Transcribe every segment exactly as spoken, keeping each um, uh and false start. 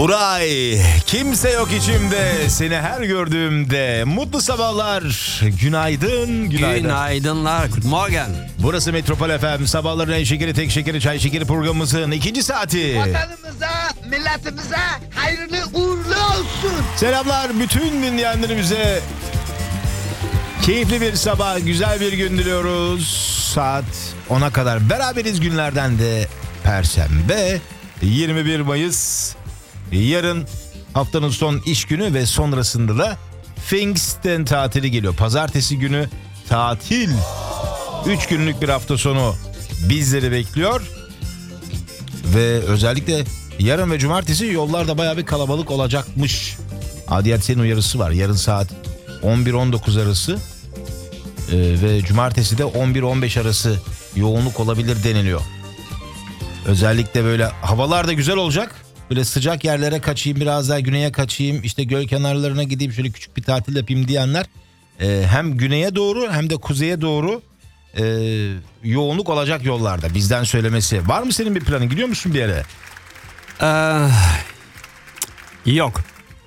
Buray, kimse yok içimde, seni her gördüğümde. Mutlu sabahlar, günaydın, günaydın. Günaydınlar, good morning. Burası Metropol F M, sabahların en şekeri, tek şekeri, çay şekeri programımızın ikinci saati. Vatanımıza, milletimize hayırlı uğurlu olsun. Selamlar bütün dinleyenlerimize. Keyifli bir sabah, güzel bir gün diliyoruz. Saat ona kadar beraberiz, günlerden de Perşembe, yirmi bir Mayıs. Yarın haftanın son iş günü ve sonrasında da Pfingsten tatili geliyor. Pazartesi günü tatil. Üç günlük bir hafta sonu bizleri bekliyor. Ve özellikle yarın ve cumartesi yollarda bayağı bir kalabalık olacakmış. Adiyatse'nin uyarısı var. Yarın saat on bir on dokuz arası ee, ve cumartesi de on bir on beş arası yoğunluk olabilir deniliyor. Özellikle böyle havalar da güzel olacak. Böyle sıcak yerlere kaçayım, biraz daha güneye kaçayım, işte göl kenarlarına gideyim, şöyle küçük bir tatil yapayım diyenler e, hem güneye doğru hem de kuzeye doğru e, yoğunluk olacak yollarda. Bizden söylemesi. Var mı senin bir planın? Gidiyor musun bir yere? Ee, yok.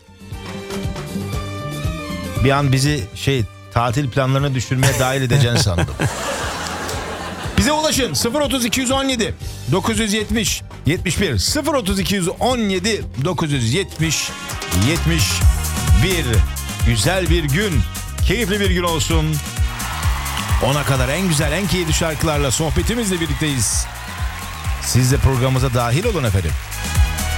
Bir an bizi şey tatil planlarına düşürmeye dahil edeceğini sandım. Bize ulaşın sıfır otuz iki yüz on yedi dokuz yüz yetmiş yetmiş bir sıfır otuz iki yüz on yedi dokuz yüz yetmiş yetmiş bir. Güzel bir gün, keyifli bir gün olsun. Ona kadar en güzel, en keyifli şarkılarla sohbetimizle birlikteyiz. Siz de programımıza dahil olun efendim.